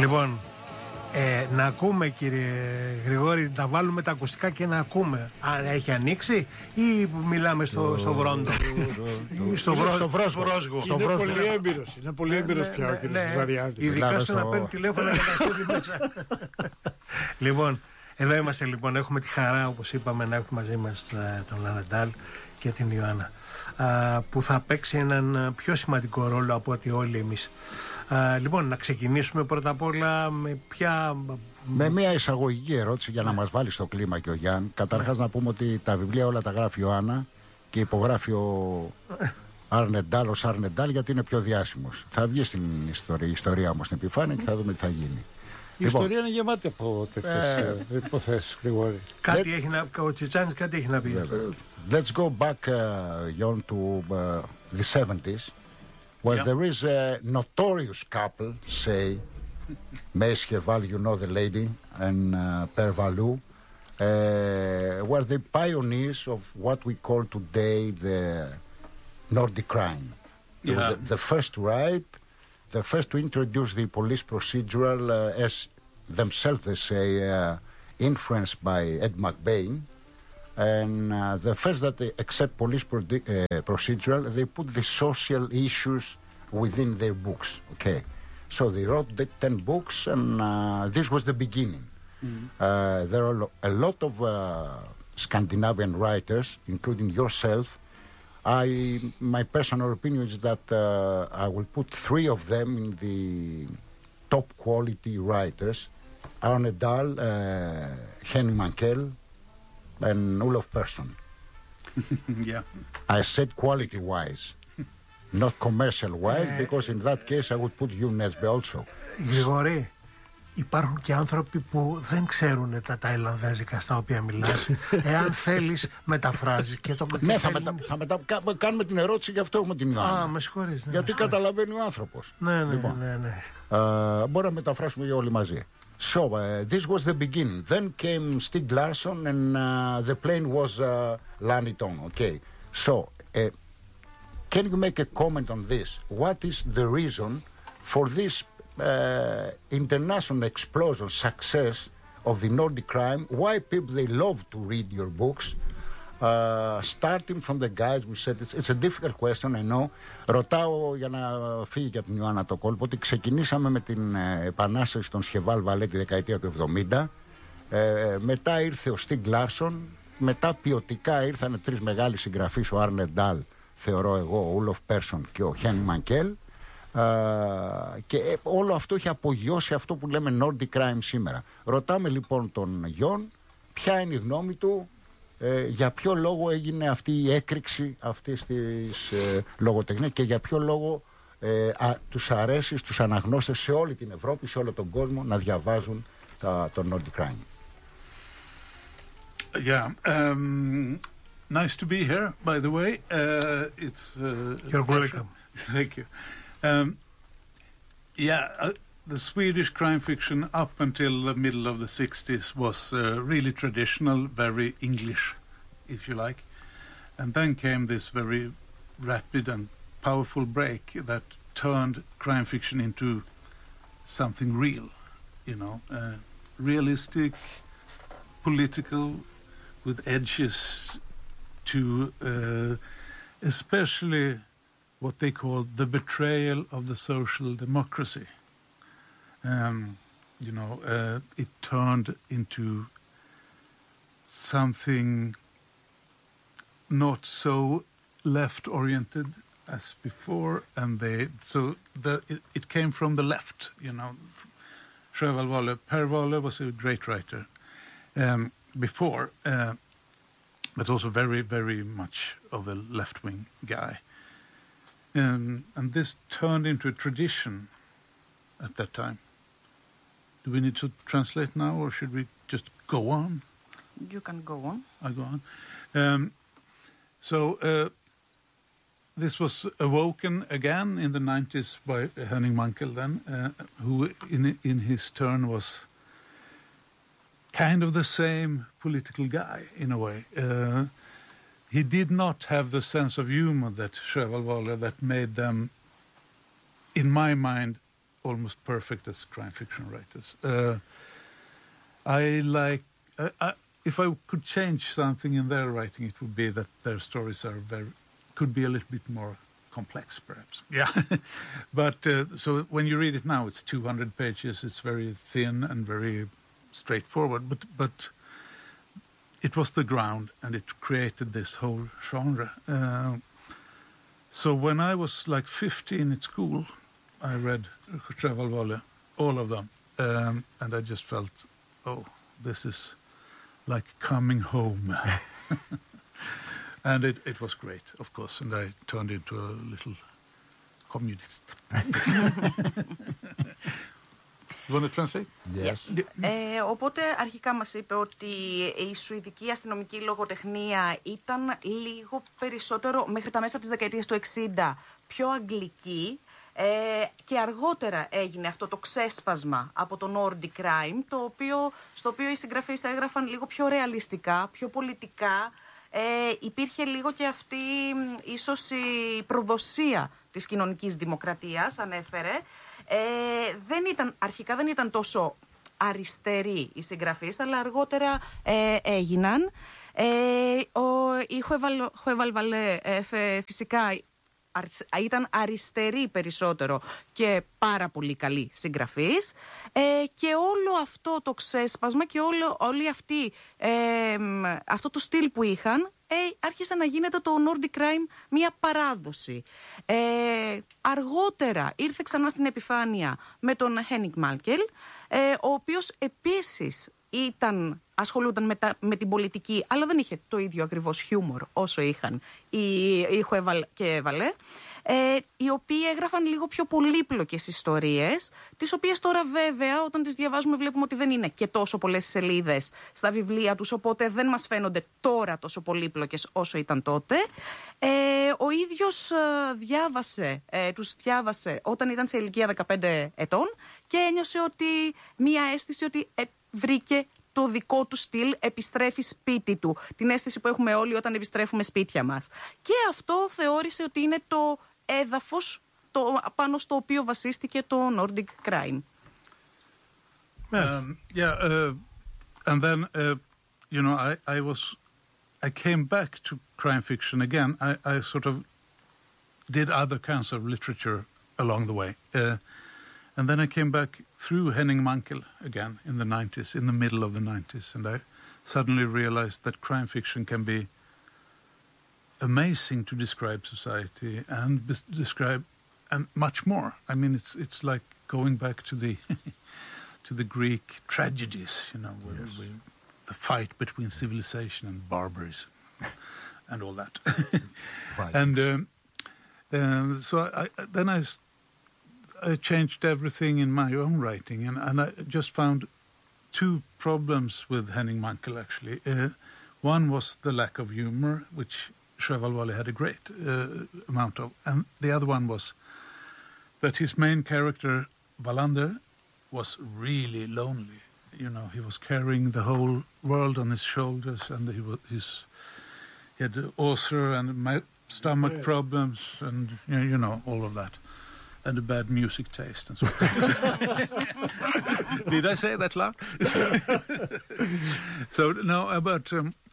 Λοιπόν, να ακούμε, κύριε Γρηγόρη, να βάλουμε τα ακουστικά και να ακούμε. Αν έχει ανοίξει ή μιλάμε στο βρόντο. Στο βρόσγο. Είναι πολύ έμπειρος. Είναι πολύ έμπειρος πια ο κύριος Ζαριάδης. Ειδικά στο να παίρνει τηλέφωνο για να στείλει μέσα. Λοιπόν, εδώ είμαστε λοιπόν. Έχουμε τη χαρά, όπως είπαμε, να έχουμε μαζί μας τον Λαναντάλ και την Ιωάννα, που θα παίξει έναν πιο σημαντικό ρόλο από ότι όλοι εμείς. Λοιπόν, να ξεκινήσουμε πρώτα απ' όλα με μια εισαγωγική ερώτηση για να μας βάλει στο κλίμα και ο Γιάννη. Καταρχάς να πούμε ότι τα βιβλία όλα τα γράφει η Ιωάννα και υπογράφει ο Αρνεντάλ ως Αρνεντάλ, γιατί είναι πιο διάσημος. Θα βγει στην ιστορία όμως στην επιφάνεια και θα δούμε τι θα γίνει. Η ιστορία είναι γεμάτη από τέτοιες υποθέσεις, Γρηγόρη. Κάτι έχει να, ο Τσιτσάνης κάτι έχει να πει. Let's go back, John, to the 70s, where there is a notorious couple, say, Mescheval, you know the lady, and Pervalou, were the pioneers of what we call today the Nordic crime. Yeah. The first to introduce the police procedural, as themselves they say, influenced by Ed McBain. And the first that they accept police procedural, they put the social issues within their books. Okay, so they wrote the 10 books, and this was the beginning. There are a lot of Scandinavian writers, including yourself. My personal opinion is that I will put 3 of them in the top quality writers: Arne Dahl, Henning Mankell, and Olof Persson. Yeah. I said quality-wise, not commercial-wise, because in that case I would put you Nesbe also. Γρηγορή, υπάρχουν και άνθρωποι που δεν ξέρουν τα ταϊλανδέζικα στα οποία μιλάς. Εάν θέλεις μεταφράζεις και το... Ναι, κάνουμε την ερώτηση, γι' αυτό έχουμε την Ιωάννα. Με συγχωρείς. Γιατί καταλαβαίνει ο άνθρωπος. Ναι. Μπορούμε να μεταφράσουμε για όλοι μαζί. So, this was the beginning. Then came Stieg Larsson, and the plane was landed on. Okay. So, can you make a comment on this? What is the reason for this international explosion success of the Nordic crime? Why people they love to read your books? Starting from the guys, we said it's a difficult question, I know. Ρωτάω για να φύγει και από την Ιωάννα το κόλπο ότι ξεκινήσαμε με την επανάσταση των Σχεβάλ Βαλέ τη δεκαετία του 70. Μετά ήρθε ο Στιγκ Λάρσον. Μετά ποιοτικά ήρθαν 3 μεγάλοι συγγραφείς, ο Άρνε Ντάλ, θεωρώ εγώ, ο Ούλοφ Πέρσον και ο Χένι Μανκέλ. Και όλο αυτό έχει απογειώσει αυτό που λέμε Nordic crime σήμερα. Ρωτάμε λοιπόν τον Γιον ποια είναι η γνώμη του, για ποιο λόγο έγινε αυτή η έκρηξη αυτής της λογοτεχνίας και για ποιο λόγο τους αρέσει στους αναγνώστες σε όλη την Ευρώπη, σε όλο τον κόσμο να διαβάζουν το Nordic crime. Yeah, nice to be here, by the way. You're welcome. Thank you. The Swedish crime fiction up until the middle of the 60s was really traditional, very English, if you like. And then came this very rapid and powerful break that turned crime fiction into something real, realistic, political, with edges to especially what they call the betrayal of the social democracy. It turned into something not so left-oriented as before, and it came from the left. Sjöwall Wahlöö, Per Wahlöö was a great writer before, but also very, very much of a left-wing guy. And this turned into a tradition at that time. Do we need to translate now, or should we just go on? You can go on. I go on. This was awoken again in the 90s by Henning Mankell then, who in his turn was kind of the same political guy in a way. He did not have the sense of humor that Sjöwall Wahlöö that made them, in my mind, almost perfect as crime fiction writers. If I could change something in their writing, it would be that their stories could be a little bit more complex, perhaps. Yeah. But so when you read it now, it's 200 pages. It's very thin and very straightforward. But it was the ground, and it created this whole genre. So when I was like 15 at school, I read Sjöwall Wahlöö, all of them, and I just felt, oh, this is like coming home. And it was great, of course, and I turned into a little communist. You want to translate? Yes. Οπότε αρχικά μας είπε ότι η σουηδική αστυνομική λογοτεχνία ήταν λίγο περισσότερο μέχρι τα μέσα της δεκαετίας του 60 πιο αγγλική και αργότερα έγινε αυτό το ξέσπασμα από το Nordic Crime, στο οποίο οι συγγραφείς έγραφαν λίγο πιο ρεαλιστικά, πιο πολιτικά. Υπήρχε λίγο και αυτή ίσως η προδοσία της κοινωνικής δημοκρατίας, ανέφερε. Αρχικά δεν ήταν τόσο αριστεροί οι συγγραφείς, αλλά αργότερα έγιναν. Η Sjöwall Wahlöö φυσικά ήταν αριστερή περισσότερο και πάρα πολύ καλή συγγραφής, και όλο αυτό το ξέσπασμα και όλη αυτό το στυλ που είχαν άρχισε να γίνεται το Nordic Crime μια παράδοση. Αργότερα ήρθε ξανά στην επιφάνεια με τον Henning Mankell, ο οποίος επίσης ασχολούνταν με την πολιτική, αλλά δεν είχε το ίδιο ακριβώς χιούμορ όσο είχαν οι Sjöwall και Wahlöö, οι οποίοι έγραφαν λίγο πιο πολύπλοκες ιστορίες, τις οποίες τώρα βέβαια όταν τις διαβάζουμε βλέπουμε ότι δεν είναι και τόσο πολλές σελίδες στα βιβλία τους, οπότε δεν μας φαίνονται τώρα τόσο πολύπλοκες όσο ήταν τότε. Ο ίδιος τους διάβασε όταν ήταν σε ηλικία 15 ετών και ένιωσε μία αίσθηση ότι βρήκε το δικό του στυλ, επιστρέφει σπίτι του. Την αίσθηση που έχουμε όλοι όταν επιστρέφουμε σπίτια μας. Και αυτό θεώρησε ότι είναι το έδαφος πάνω στο οποίο βασίστηκε το Nordic Crime. And then, I came back to crime fiction again. I sort of did other kinds of literature along the way. And then I came back through Henning Mankell again in the 90s, in the middle of the 90s, and I suddenly realized that crime fiction can be amazing to describe society and describe and much more. I mean, it's like going back to the to the Greek tragedies, the fight between civilization and barbarism and all that. And so I changed everything in my own writing, and I just found two problems with Henning Mankell, actually. One was the lack of humor, which Sjöwall Wahlöö had a great amount of, and the other one was that his main character, Wallander, was really lonely. He was carrying the whole world on his shoulders, and he had ulcer and stomach problems, and all of that. And a bad music taste and so on. Did I say that loud? So no, but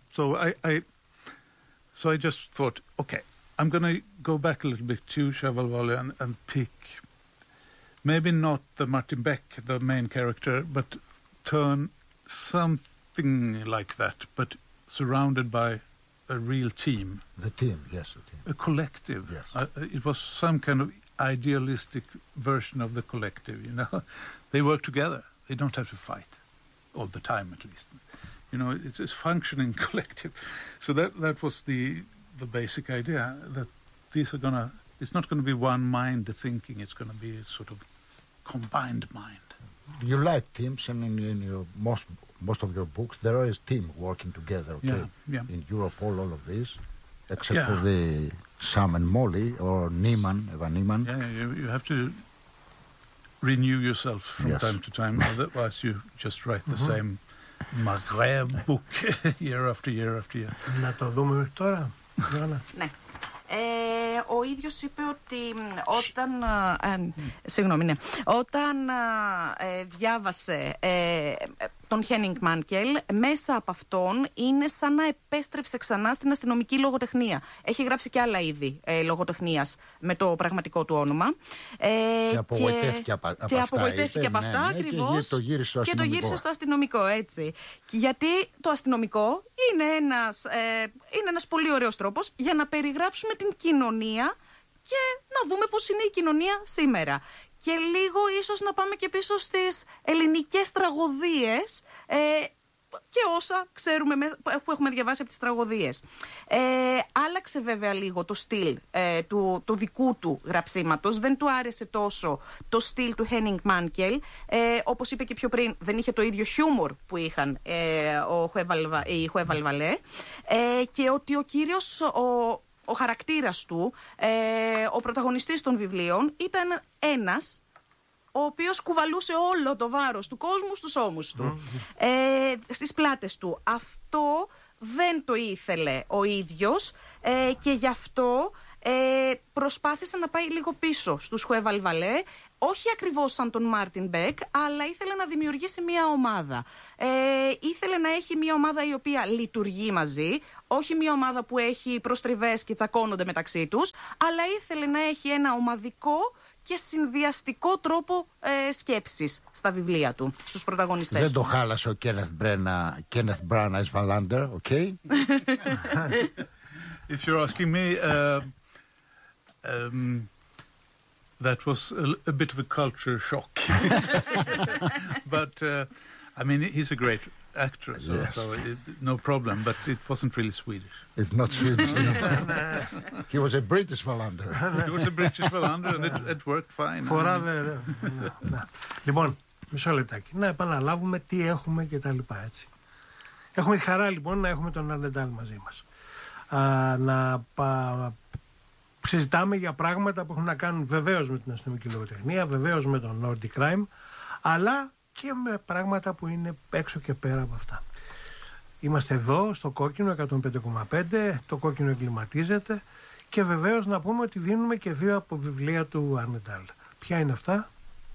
so I just thought, okay, I'm going to go back a little bit to Sjöwall Wahlöö and pick maybe not the Martin Beck, the main character, but turn something like that, but surrounded by a real team. The team, yes, the team. A collective. Yes. It was some kind of idealistic version of the collective, They work together. They don't have to fight all the time, at least. It's a functioning collective. So that was the basic idea, that it's not going to be one mind thinking, it's going to be a sort of combined mind. You like teams, and in your most of your books there is team working together, okay? Yeah. In Europe, all of this, except for the Sam and Molly or Evan Niemann. Yeah, you have to renew yourself from time to time, otherwise you just write the same Maghreb book year after year after year. Να το δούμε τώρα, Ιωάννα. Ναι. Ο ο ίδιος είπε ότι όταν διάβασε τον Χένινγκ Μάνκελ, μέσα από αυτόν είναι σαν να επέστρεψε ξανά στην αστυνομική λογοτεχνία. Έχει γράψει και άλλα είδη λογοτεχνίας με το πραγματικό του όνομα. Και απογοητεύτηκε από αυτά, ακριβώς. Και το γύρισε στο αστυνομικό, έτσι. Και γιατί το αστυνομικό είναι ένας πολύ ωραίος τρόπος για να περιγράψουμε την κοινωνία και να δούμε πώς είναι η κοινωνία σήμερα. Και λίγο ίσως να πάμε και πίσω στις ελληνικές τραγωδίες και όσα ξέρουμε που έχουμε διαβάσει από τις τραγωδίες. Άλλαξε βέβαια λίγο το στυλ του δικού του γραψίματος. Δεν του άρεσε τόσο το στυλ του Χένινγκ Μάνκελ. Όπως είπε και πιο πριν, δεν είχε το ίδιο χιούμορ που είχαν οι Χουέβαλ Βαλέ. Και ότι ο κύριος... Ο χαρακτήρας του, ο πρωταγωνιστής των βιβλίων, ήταν ένας ο οποίος κουβαλούσε όλο το βάρος του κόσμου στους ώμους του, στις πλάτες του. Αυτό δεν το ήθελε ο ίδιος και γι' αυτό προσπάθησε να πάει λίγο πίσω στους Χουέβαλ Βαλέ, όχι ακριβώς σαν τον Μάρτιν Μπεκ, αλλά ήθελε να δημιουργήσει μια ομάδα. Ήθελε να έχει μια ομάδα η οποία λειτουργεί μαζί, όχι μια ομάδα που έχει προστριβές και τσακώνονται μεταξύ τους, αλλά ήθελε να έχει ένα ομαδικό και συνδυαστικό τρόπο σκέψης στα βιβλία του, στους πρωταγωνιστές. Δεν το χάλασε ο Κένεθ Μπράνα as Wallander, okay? If you're asking me, that was a bit of a culture shock. But, I mean, he's a great actor, so no problem, but it wasn't really Swedish. It's not Swedish. He was a British Wallander. He was a British Wallander and it worked fine. Λοιπόν, μισό λεπτάκι. Να επαναλάβουμε τι έχουμε και τα λοιπά, έτσι. Έχουμε τη χαρά λοιπόν να έχουμε τον Αρνεντάλ μαζί μας. Συζητάμε για πράγματα που έχουν να κάνουν βεβαίως με την αστυνομική λογοτεχνία, βεβαίως με τον Nordic Crime, αλλά και με πράγματα που είναι έξω και πέρα από αυτά. Είμαστε εδώ στο Κόκκινο 105,5, το Κόκκινο εγκληματίζεται και βεβαίως να πούμε ότι δίνουμε και 2 από βιβλία του Αρνεντάλ. Ποια είναι αυτά?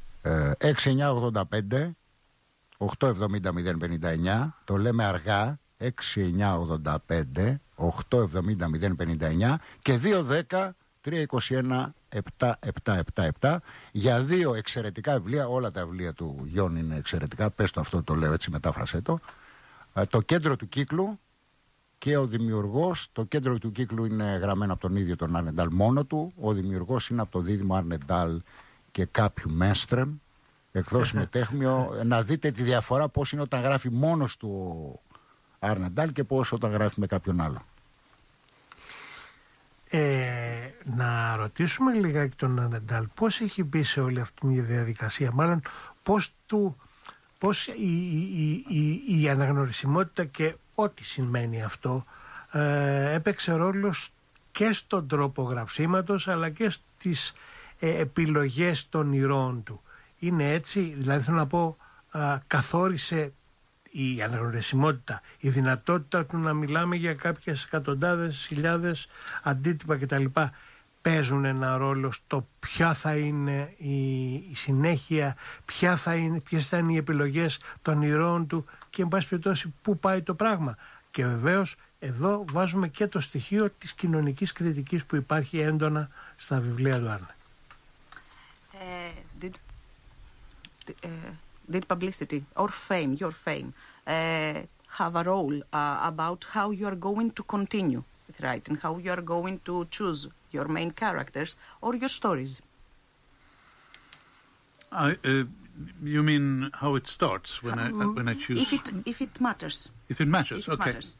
6985 870 059, το λέμε αργά, 6985 870 059 και 210 321 777 για 2 εξαιρετικά βιβλία. Όλα τα βιβλία του Γιώργου είναι εξαιρετικά. Πες το αυτό, το λέω έτσι, μετάφρασέ το. Το κέντρο του κύκλου και ο δημιουργός. Το κέντρο του κύκλου είναι γραμμένο από τον ίδιο τον Αρνεντάλ μόνο του. Ο δημιουργός είναι από το δίδυμο Αρνεντάλ και κάποιου Μέστρεμ. Εκδόσει με τέχμιο. Να δείτε τη διαφορά πώς είναι όταν γράφει μόνος του ο Αρνεντάλ και πώς όταν γράφει με κάποιον άλλο. Να ρωτήσουμε λιγάκι τον Αρνεντάλ πώς έχει μπει σε όλη αυτή τη διαδικασία, μάλλον πώς η αναγνωρισιμότητα και ό,τι σημαίνει αυτό έπαιξε ρόλο και στον τρόπο γραψίματος αλλά και στις επιλογές των ηρώων του. Είναι έτσι, δηλαδή θέλω να πω, καθόρισε η αναγνωρισιμότητα, η δυνατότητα του να μιλάμε για κάποιες εκατοντάδες, χιλιάδες αντίτυπα κτλ. Παίζουν ένα ρόλο στο ποια θα είναι η συνέχεια, ποιες θα είναι οι επιλογές των ηρώων του και εν πάση περιπτώσει πού πάει το πράγμα. Και βεβαίως εδώ βάζουμε και το στοιχείο της κοινωνικής κριτικής που υπάρχει έντονα στα βιβλία του Άρνε. Did publicity or fame, your fame, have a role about how you are going to continue with writing, how you are going to choose your main characters or your stories? You mean how it starts when I choose? If it matters. If it matters, if it okay. Matters.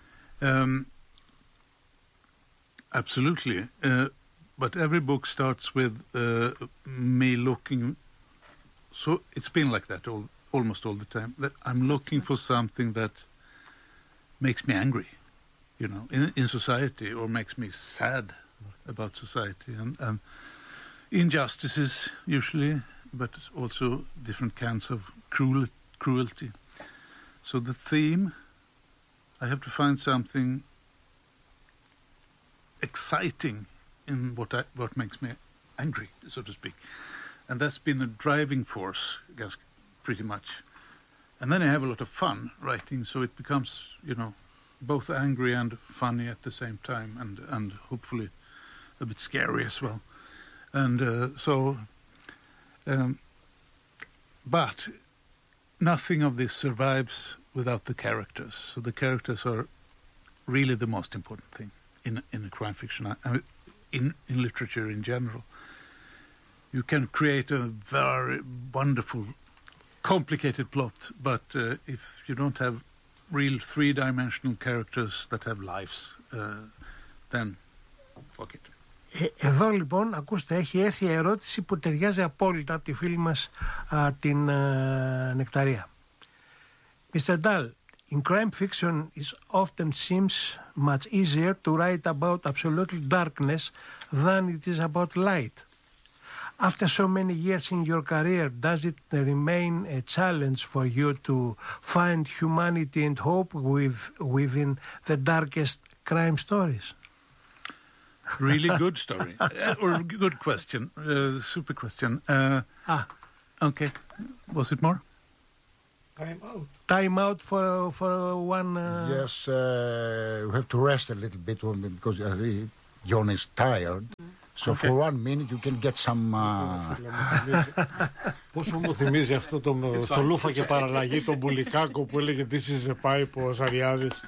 Absolutely. But every book starts with me looking. So it's been like that almost all the time. That I'm looking for something that makes me angry, you know, in society, or makes me sad about society and injustices usually, but also different kinds of cruelty. So the theme, I have to find something exciting in what makes me angry, so to speak. And that's been a driving force, I guess, pretty much. And then I have a lot of fun writing, so it becomes, both angry and funny at the same time, and hopefully a bit scary as well. And but nothing of this survives without the characters. So the characters are really the most important thing in a crime fiction, in literature in general. You can create a very wonderful, complicated plot, but if you don't have real three-dimensional characters that have lives, then fuck it. Εδώ λοιπόν, ακούστε, έχει έρθει η ερώτηση που ταιριάζει απόλυτα από τη φίλη μας την Νεκταρία. Mr. Dahl, in crime fiction it often seems much easier to write about absolute darkness than it is about light. After so many years in your career, does it remain a challenge for you to find humanity and hope within the darkest crime stories? Really good story. Or good question. Super question. Okay. Was it more? Time out. Time out for one... Yes, we have to rest a little bit because John is tired. So for 1 minute you can get some... Πόσο μου θυμίζει αυτό στο Λούφα και Παραλλαγή, τον Μπουλικάκο που έλεγε «This is a pipe» ο Σαριάδης.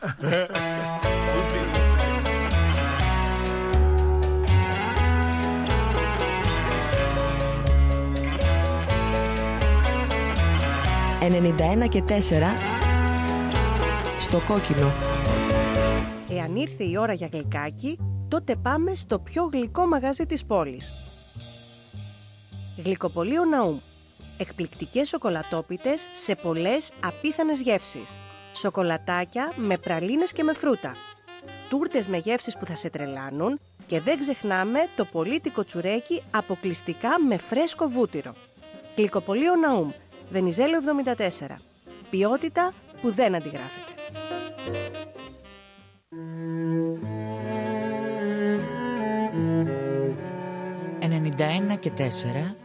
«91 και 4» στο κόκκινο. Εάν ήρθε η ώρα για γλυκάκι, τότε πάμε στο πιο γλυκό μαγαζί της πόλης. Γλυκοπωλείο Ναούμ. Εκπληκτικές σοκολατόπιτες σε πολλές απίθανες γεύσεις. Σοκολατάκια με πραλίνες και με φρούτα. Τούρτες με γεύσεις που θα σε τρελάνουν και δεν ξεχνάμε το πολίτικο τσουρέκι αποκλειστικά με φρέσκο βούτυρο. Γλυκοπωλείο Ναούμ. Βενιζέλο 74. Ποιότητα που δεν αντιγράφεται. 91 και 4